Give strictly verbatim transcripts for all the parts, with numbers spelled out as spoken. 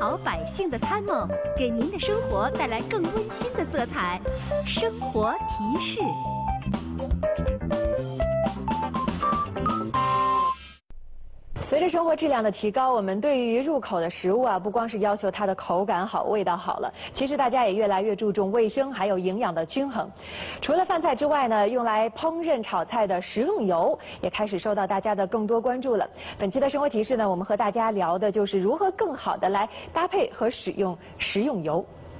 好百姓的参谋，给您的生活带来更温馨的色彩。生活提示。 随着生活质量的提高，我们对于入口的食物啊，不光是要求它的口感好、味道好了，其实大家也越来越注重卫生还有营养的均衡。除了饭菜之外呢，用来烹饪炒菜的食用油也开始受到大家的更多关注了。本期的生活提示呢，我们和大家聊的就是如何更好的来搭配和使用食用油。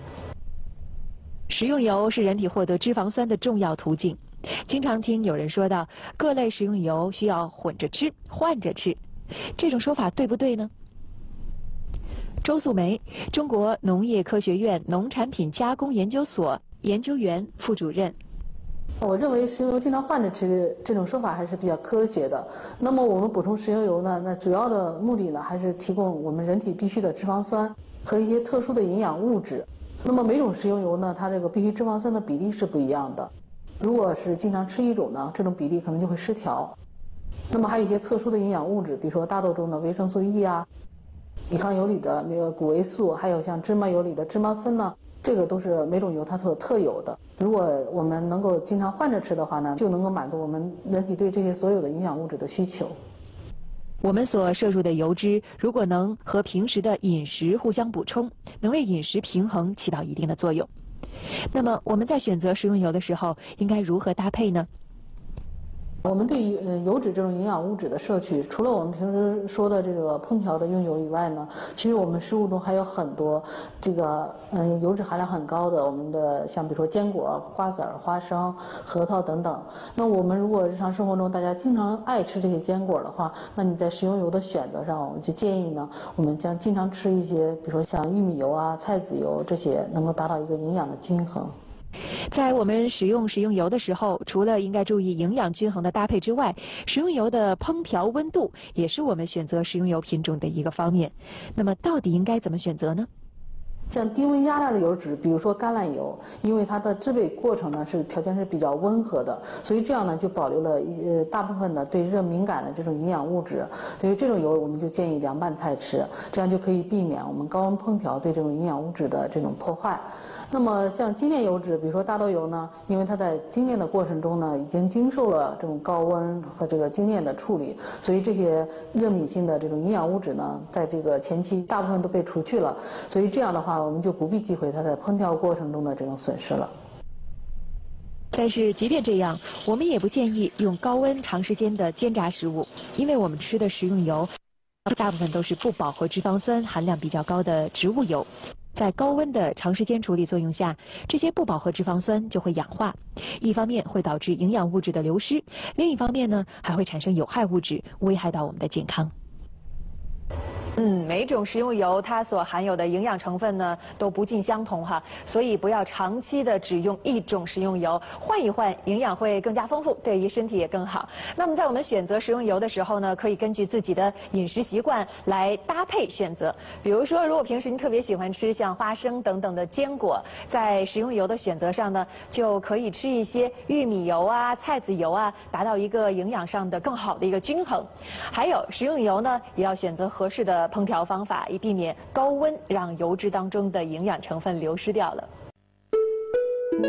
食用油是人体获得脂肪酸的重要途径。经常听有人说到，各类食用油需要混着吃、换着吃。这种说法对不对呢？周素梅，中国农业科学院农产品加工研究所研究员、副主任。 我认为食用油经常换着吃这种说法还是比较科学的。那么我们补充食用油呢，那主要的目的呢，还是提供我们人体必需的脂肪酸和一些特殊的营养物质。那么每种食用油呢，它这个必需脂肪酸的比例是不一样的。如果是经常吃一种呢，这种比例可能就会失调。那么还有一些特殊的营养物质，比如说大豆中的维生素 E 啊，米糠油里的那个谷维素，还有像芝麻油里的芝麻酚呢，这个都是每种油它所特有的。如果我们能够经常换着吃的话呢，就能够满足我们人体对这些所有的营养物质的需求。 我们所摄入的油脂，如果能和平时的饮食互相补充，能为饮食平衡起到一定的作用。那么我们在选择食用油的时候，应该如何搭配呢？ 我们对于呃油脂这种营养物质的摄取，除了我们平时说的这个烹调的用油以外呢，其实我们食物中还有很多这个嗯、呃、油脂含量很高的，我们的像比如说坚果、瓜子儿、花生、核桃等等。那我们如果日常生活中大家经常爱吃这些坚果的话，那你在食用油的选择上，我们就建议呢，我们将经常吃一些，比如说像玉米油啊、菜籽油这些，能够达到一个营养的均衡。 在我们使用食用油的时候，除了应该注意营养均衡的搭配之外，食用油的烹调温度也是我们选择食用油品种的一个方面。那么到底应该怎么选择呢？ 像低温压榨的油脂，比如说橄榄油，因为它的制备过程呢是条件是比较温和的，所以这样呢就保留了一呃大部分的对热敏感的这种营养物质。对于这种油，我们就建议凉拌菜吃，这样就可以避免我们高温烹调对这种营养物质的这种破坏。那么像精炼油脂，比如说大豆油呢，因为它在精炼的过程中呢，已经经受了这种高温和这个精炼的处理，所以这些热敏性的这种营养物质呢，在这个前期大部分都被除去了，所以这样的话，我们就不必忌讳它在烹调过程中的这种损失了。 但是即便这样，我们也不建议用高温长时间的煎炸食物，因为我们吃的食用油大部分都是不饱和脂肪酸含量比较高的植物油。在高温的长时间处理作用下，这些不饱和脂肪酸就会氧化，一方面会导致营养物质的流失，另一方面呢，还会产生有害物质，危害到我们的健康。嗯，每种食用油它所含有的营养成分呢都不尽相同哈，所以不要长期的只用一种食用油，换一换，营养会更加丰富，对于身体也更好。那么在我们选择食用油的时候呢，可以根据自己的饮食习惯来搭配选择。比如说，如果平时你特别喜欢吃像花生等等的坚果，在食用油的选择上呢，就可以吃一些玉米油啊、菜籽油啊，达到一个营养上的更好的一个均衡。还有食用油呢，也要选择合适的烹调方法，以避免高温让油脂当中的营养成分流失掉了。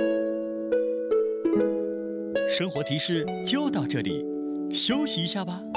生活提示就到这里，休息一下吧。